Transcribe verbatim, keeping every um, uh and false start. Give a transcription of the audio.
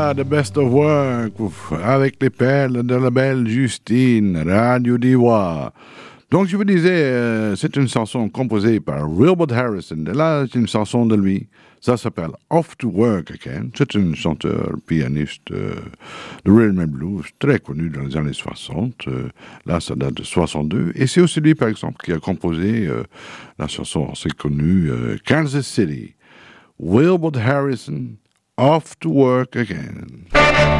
Voilà, The Best of Work, avec les perles de la belle Justine, Radio Diwa. Donc, je vous disais, euh, c'est une chanson composée par Wilbert Harrison. Et là, c'est une chanson de lui. Ça s'appelle Off to Work Again. C'est un chanteur, pianiste euh, de rhythm and blues, très connu dans les années soixante. Euh, là, ça date de soixante-deux. Et c'est aussi lui, par exemple, qui a composé euh, la chanson assez connue, euh, Kansas City. Wilbert Harrison, Off to Work Again.